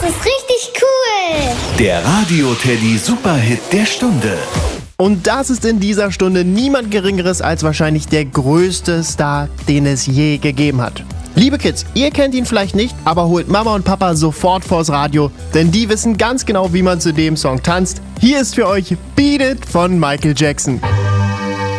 ist richtig cool. Der Radio-Teddy Superhit der Stunde. Und das ist in dieser Stunde niemand Geringeres als wahrscheinlich der größte Star, den es je gegeben hat. Liebe Kids, ihr kennt ihn vielleicht nicht, aber holt Mama und Papa sofort vors Radio, denn die wissen ganz genau, wie man zu dem Song tanzt. Hier ist für euch Beat It von Michael Jackson.